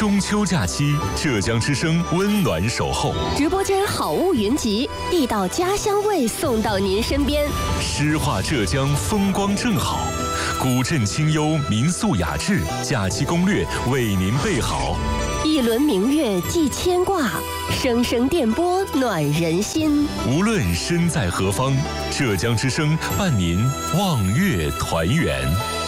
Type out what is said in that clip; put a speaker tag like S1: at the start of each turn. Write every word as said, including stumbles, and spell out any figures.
S1: 中秋假期，浙江之声温暖守候，
S2: 直播间好物云集，地道家乡味送到您身边。
S1: 诗画浙江风光正好，古镇清幽民宿雅致，假期攻略为您备好。
S2: 一轮明月寄牵挂，声声电波暖人心。
S1: 无论身在何方，浙江之声伴您望月团圆。